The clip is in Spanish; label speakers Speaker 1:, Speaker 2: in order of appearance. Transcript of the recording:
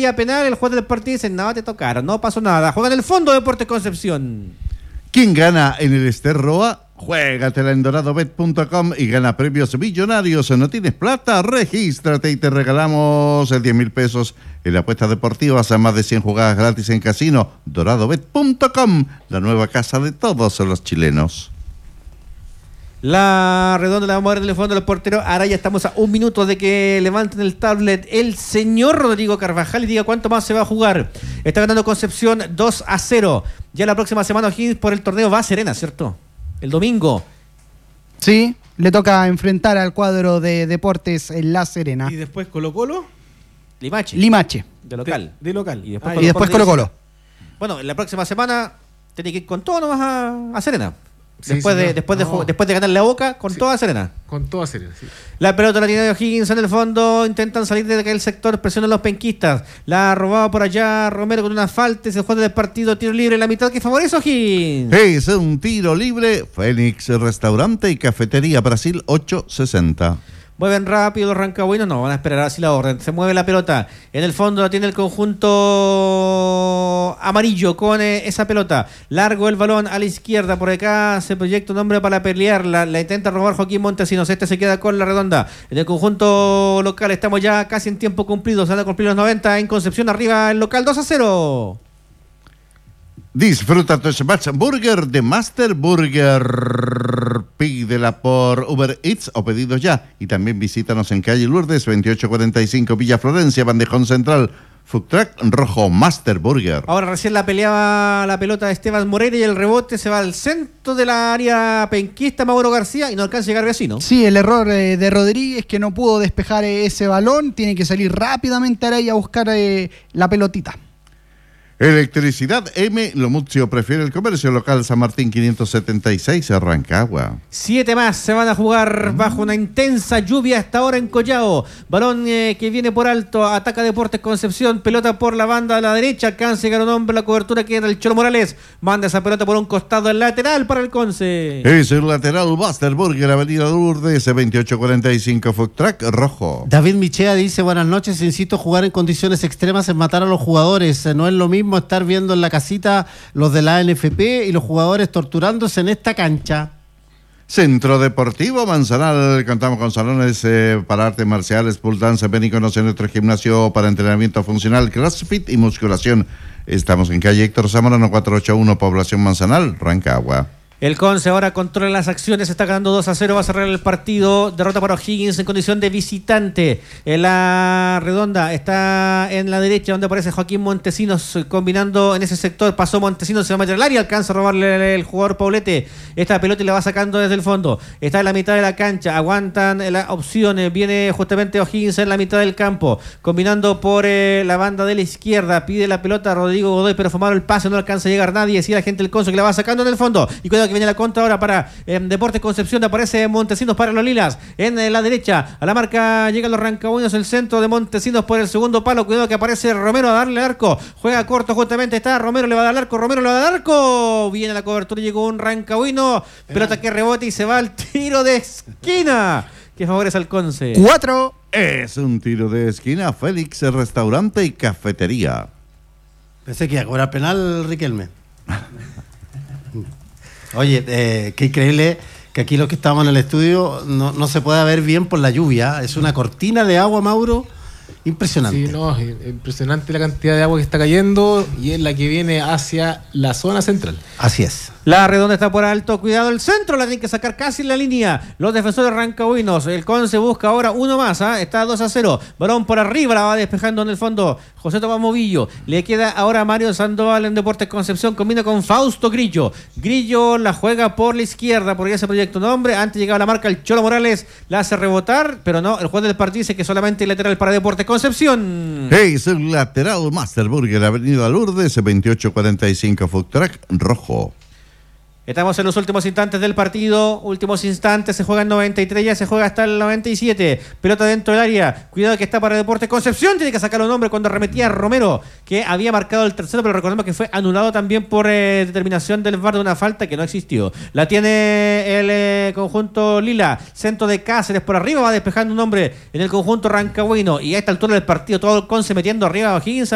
Speaker 1: Villa penal, el juez del partido dice, no, te tocaron, no pasó nada. Juega en el fondo Deportes Concepción.
Speaker 2: ¿Quién gana en el Ester Roa? Juégatela en doradobet.com y gana premios millonarios. ¿No tienes plata? Regístrate y te regalamos 10,000 pesos en apuestas deportivas a más de 100 jugadas gratis en casino. doradobet.com, la nueva casa de todos los chilenos.
Speaker 1: La redonda la vamos a ver en el fondo del portero. Ahora ya estamos a 1 minuto de que levanten el tablet el señor Rodrigo Carvajal y diga cuánto más se va a jugar. Está ganando Concepción 2-0. Ya la próxima semana O'Higgins por el torneo va a Serena, ¿cierto? El domingo.
Speaker 3: Sí, le toca enfrentar al cuadro de Deportes en La Serena.
Speaker 4: Y después Colo-Colo.
Speaker 3: Limache.
Speaker 1: De local.
Speaker 4: De local.
Speaker 1: Y
Speaker 3: después Colo-Colo.
Speaker 1: Bueno, la próxima semana tiene que ir con todo nomás a Serena.
Speaker 4: Sí,
Speaker 1: Después de ganar la Boca, con toda Serena.
Speaker 4: Con toda Serena, sí.
Speaker 1: La pelota la tiene O'Higgins en el fondo. Intentan salir de aquel sector, presionan los penquistas. La ha robado por allá Romero con una falta. Se juega del partido, tiro libre en la mitad que favorece a O'Higgins.
Speaker 2: Es un tiro libre. Fénix Restaurante y Cafetería Brasil 860.
Speaker 1: Mueven rápido los rancagüinos, no, van a esperar así la orden. Se mueve la pelota. En el fondo la tiene el conjunto amarillo con esa pelota. Largo el balón a la izquierda. Por acá se proyecta un hombre para pelear. La intenta robar Joaquín Montesinos. Este se queda con la redonda. En el conjunto local estamos ya casi en tiempo cumplido. Se van a cumplir los 90 en Concepción. Arriba el local 2-0.
Speaker 2: Disfruta tu Smash Burger de Master Burger. Pídela por Uber Eats o pedidos ya. Y también visítanos en calle Lourdes 2845 Villa Florencia, Bandejón Central. Food Truck rojo Master Burger.
Speaker 1: Ahora recién la peleaba la pelota de Esteban Moreira y el rebote se va al centro de la área penquista Mauro García y no alcanza a llegar Vecino.
Speaker 3: Sí, el error de Rodríguez que no pudo despejar ese balón. Tiene que salir rápidamente ahí a buscar la pelotita.
Speaker 2: Electricidad M. Lomucio prefiere el comercio local San Martín 576 Rancagua.
Speaker 1: 7 más se van a jugar bajo una intensa lluvia hasta ahora en Collao. Balón que viene por alto, ataca Deportes Concepción, pelota por la banda a la derecha, alcanza a llegar un hombre, la cobertura que era el Cholo Morales, manda esa pelota por un costado del lateral para el Conce.
Speaker 2: Es el lateral Master Burger, Avenida Lourdes 2845 Food Truck rojo.
Speaker 5: David Michea dice, buenas noches, insisto, jugar en condiciones extremas es matar a los jugadores, no es lo mismo estar viendo en la casita los de la ANFP y los jugadores torturándose en esta cancha.
Speaker 2: Centro Deportivo Manzanal, contamos con salones para artes marciales, pool dance, ven y conoce nuestro gimnasio para entrenamiento funcional, crossfit y musculación. Estamos en calle Héctor Zamorano 481, Población Manzanal, Rancagua.
Speaker 1: El Conce ahora controla las acciones, está ganando 2-0, va a cerrar el partido, derrota para O'Higgins en condición de visitante. En la redonda está en la derecha donde aparece Joaquín Montesinos combinando en ese sector, pasó Montesinos, se va a meter al área, alcanza a robarle el jugador Paulete, esta pelota y la va sacando desde el fondo, está en la mitad de la cancha, aguantan las opciones, viene justamente O'Higgins en la mitad del campo, combinando por la banda de la izquierda, pide la pelota a Rodrigo Godoy, pero fumado el pase, no alcanza a llegar nadie, sigue la gente del Conce que la va sacando en el fondo, y cuidado que viene la contra ahora para Deportes Concepción, aparece Montesinos para los Lilas, en la derecha, a la marca llegan los rancagüinos, el centro de Montesinos por el segundo palo, cuidado que aparece Romero a darle al arco, juega corto justamente, está Romero, le va a dar al arco, Romero le va a dar al arco, viene la cobertura, llegó un rancagüino, pelota que rebote y se va al tiro de esquina, que favorece al Conce.
Speaker 3: 4.
Speaker 2: Es un tiro de esquina, Félix Restaurante y Cafetería.
Speaker 5: Pensé que iba a cobrar penal, Riquelme. Oye, qué increíble que aquí los que estamos en el estudio no se pueda ver bien por la lluvia. Es una cortina de agua, Mauro, impresionante.
Speaker 4: Sí, no, es impresionante la cantidad de agua que está cayendo y es la que viene hacia la zona central.
Speaker 5: Así es.
Speaker 1: La redonda está por alto, cuidado el centro, la tienen que sacar casi en la línea los defensores rancagüinos, el Conce busca ahora uno más, está 2-0, balón por arriba, la va despejando en el fondo José Tomás Movillo, le queda ahora a Mario Sandoval en Deportes Concepción, combina con Fausto Grillo la juega por la izquierda, por allá se proyecta un hombre, antes llegaba la marca el Cholo Morales, la hace rebotar, pero no, el juez del partido dice que solamente lateral para Deportes Concepción.
Speaker 2: Es el lateral Master Burger, Avenida Lourdes 2845 Food Truck rojo.
Speaker 1: Estamos en los últimos instantes del partido, últimos instantes, se juega en 93, ya se juega hasta el 97, pelota dentro del área, cuidado que está para Deportes Concepción, tiene que sacar un hombre cuando arremetía Romero, que había marcado el tercero, pero recordemos que fue anulado también por determinación del VAR de una falta que no existió. La tiene el conjunto Lila, centro de Cáceres por arriba, va despejando un hombre en el conjunto rancagüino, y a esta altura del partido todo el Conce metiendo arriba a O'Higgins.